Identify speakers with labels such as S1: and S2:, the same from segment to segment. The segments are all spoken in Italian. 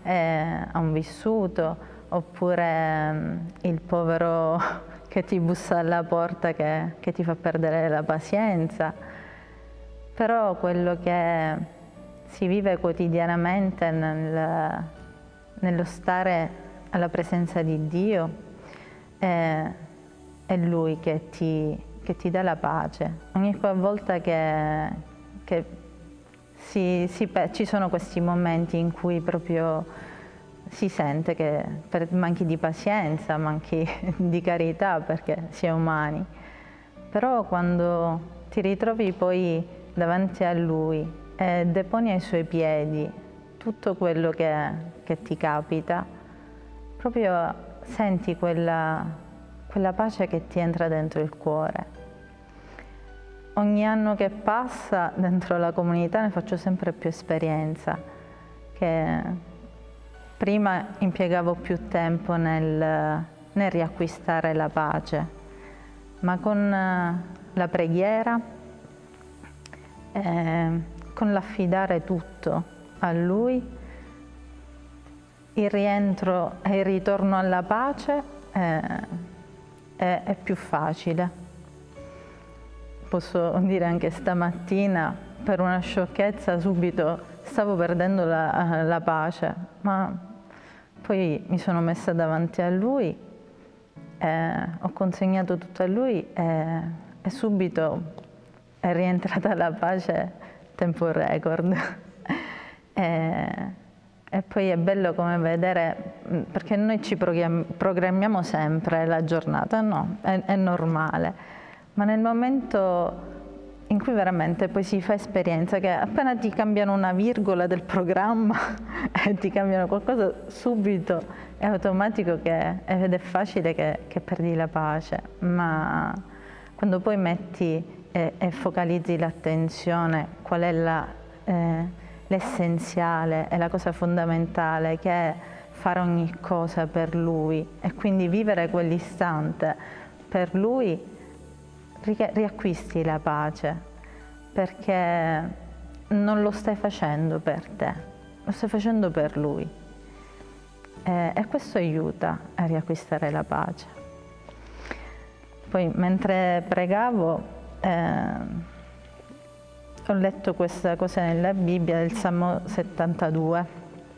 S1: ha un vissuto, oppure il povero che ti bussa alla porta che ti fa perdere la pazienza. Però quello che si vive quotidianamente nello stare alla presenza di Dio è Lui che ti dà la pace. Ogni volta che ci sono questi momenti in cui proprio si sente che manchi di pazienza, manchi di carità, perché si è umani, però quando ti ritrovi poi davanti a Lui e deponi ai Suoi piedi tutto quello che ti capita, proprio senti quella pace che ti entra dentro il cuore. Ogni anno che passa dentro la comunità ne faccio sempre più esperienza, che prima impiegavo più tempo nel riacquistare la pace, ma con la preghiera, con l'affidare tutto a Lui, il rientro e il ritorno alla pace è più facile. Posso dire anche stamattina, per una sciocchezza, subito stavo perdendo la pace, ma poi mi sono messa davanti a Lui, ho consegnato tutto a Lui e subito è rientrata la pace tempo record. E poi è bello come vedere, perché noi ci programmiamo sempre la giornata, no, è normale. Ma nel momento in cui veramente poi si fa esperienza, che appena ti cambiano una virgola del programma e ti cambiano qualcosa, subito è automatico ed è facile che perdi la pace. Ma quando poi metti e focalizzi l'attenzione, qual è l'essenziale e la cosa fondamentale, che è fare ogni cosa per Lui e quindi vivere quell'istante per Lui, riacquisti la pace, perché non lo stai facendo per te, lo stai facendo per Lui, e questo aiuta a riacquistare la pace. Poi mentre pregavo ho letto questa cosa nella Bibbia, del Salmo 72,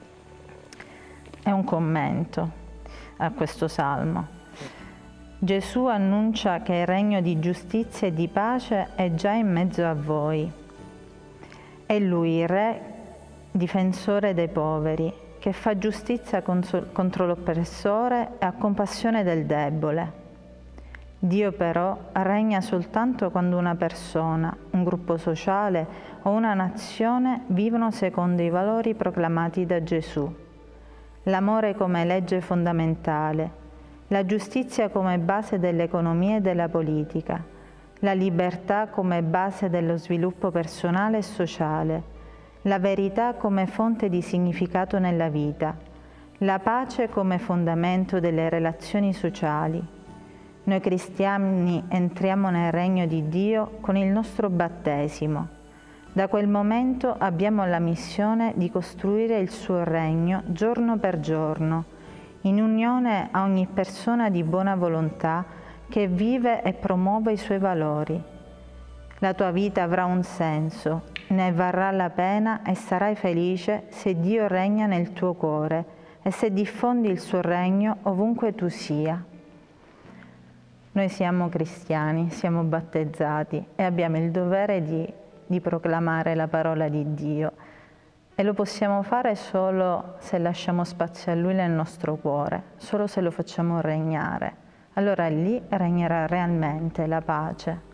S1: è un commento a questo Salmo. Gesù annuncia che il regno di giustizia e di pace è già in mezzo a voi. È Lui il Re, difensore dei poveri, che fa giustizia contro l'oppressore e ha compassione del debole. Dio però regna soltanto quando una persona, un gruppo sociale o una nazione vivono secondo i valori proclamati da Gesù. L'amore come legge fondamentale, la giustizia come base dell'economia e della politica, la libertà come base dello sviluppo personale e sociale, la verità come fonte di significato nella vita, la pace come fondamento delle relazioni sociali. Noi cristiani entriamo nel regno di Dio con il nostro battesimo. Da quel momento abbiamo la missione di costruire il suo regno giorno per giorno, in unione a ogni persona di buona volontà che vive e promuove i suoi valori. La tua vita avrà un senso, ne varrà la pena e sarai felice se Dio regna nel tuo cuore e se diffondi il suo regno ovunque tu sia. Noi siamo cristiani, siamo battezzati e abbiamo il dovere di proclamare la parola di Dio. E lo possiamo fare solo se lasciamo spazio a Lui nel nostro cuore, solo se lo facciamo regnare. Allora lì regnerà realmente la pace.